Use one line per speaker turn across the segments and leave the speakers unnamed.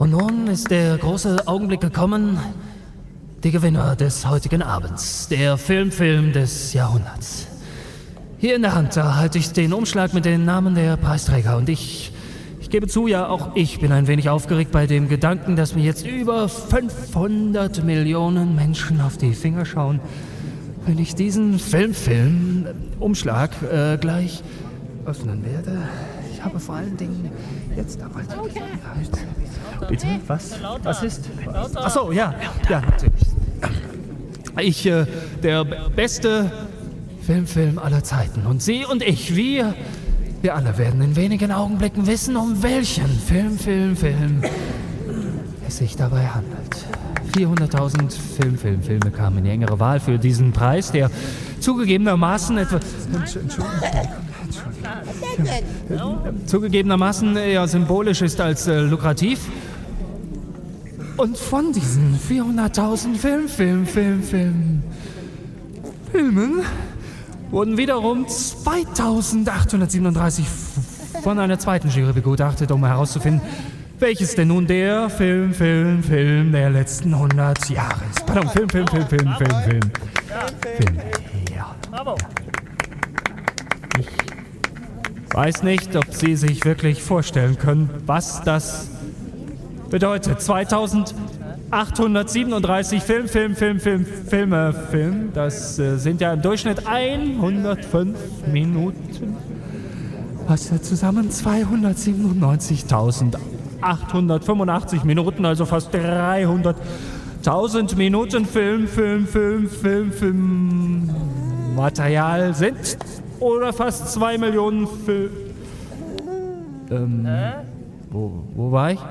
Und nun ist der große Augenblick gekommen. Die Gewinner des heutigen Abends. Der Film des Jahrhunderts. Hier in der Hand, da halte ich den Umschlag mit den Namen der Preisträger. Und ich gebe zu, ja, auch ich bin ein wenig aufgeregt bei dem Gedanken, dass mir jetzt über 500 Millionen Menschen auf die Finger schauen, wenn ich diesen Umschlag gleich öffnen werde. Ich habe vor allen Dingen jetzt dabei die Gelegenheit. Bitte? Was ist? Ach so, ja, natürlich. Der beste Film aller Zeiten. Und Sie und ich, wir alle werden in wenigen Augenblicken wissen, um welchen Film es sich dabei handelt. 400.000 Filme kamen in die engere Wahl für diesen Preis, der zugegebenermaßen eher symbolisch ist als lukrativ. Und von diesen 400.000 Filmen wurden wiederum 2.837 von einer zweiten Jury begutachtet, um herauszufinden, welches denn nun der Film der letzten 100 Jahre ist. Pardon, Film. Ja. Ich weiß nicht, ob Sie sich wirklich vorstellen können, was das bedeutet. 2.837 Filme. Das sind ja im Durchschnitt 105 Minuten. Was ja zusammen 297.885 Minuten, also fast 300.000 Minuten Material sind. Oder fast 2 Millionen Wo war ich?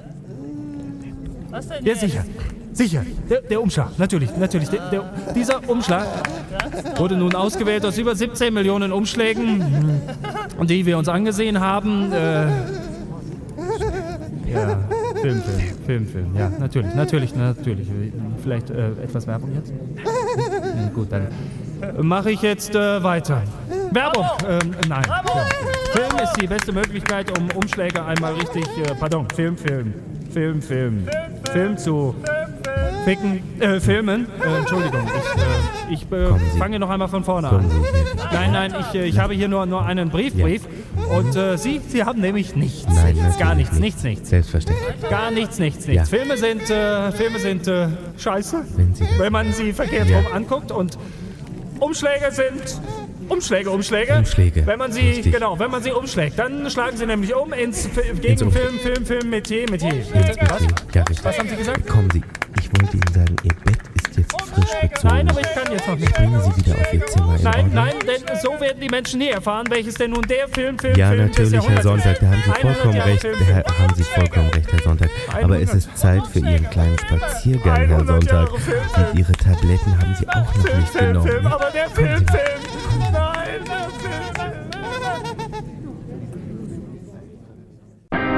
Was denn
Ja,
jetzt?
sicher. Der Umschlag, natürlich. Dieser Umschlag wurde nun ausgewählt aus über 17 Millionen Umschlägen, die wir uns angesehen haben. Ja, Film. Ja, natürlich. Vielleicht etwas Werbung jetzt? Gut, dann mache ich jetzt weiter. Werbung! Nein. Film ist die beste Möglichkeit, um Umschläge einmal richtig... Film zu ficken, filmen. Entschuldigung, ich fange noch einmal von vorne an. Nein, ich habe hier nur einen Brief. Und Sie haben nämlich nichts.
Nein,
gar nichts.
Selbstverständlich.
Gar nichts.
Ja.
Filme sind scheiße, wenn man sie verkehrt rum anguckt. Und Umschläge sind... Umschläge. Wenn man sie umschlägt, dann schlagen sie nämlich gegen Film-Metier. Was haben Sie gesagt?
Kommen Sie, ich wollte Ihnen sagen, Ihr Bett ist jetzt frisch bezogen.
Nein, aber ich kann jetzt noch nicht.
Ich bringe Sie wieder auf Ihr Zimmer in Ordnung.
Nein, denn so werden die Menschen nie erfahren, welches denn nun der Film
Ja,
des
natürlich, Herr
Jahrhunderts
Sonntag,
ist.
da haben Sie vollkommen recht. Herr Sonntag. Aber es ist Zeit für Ihren kleinen Spaziergang, Herr Sonntag. Und Ihre Tabletten haben Sie auch noch nicht genommen.
Aber der Film. Nein, der Film.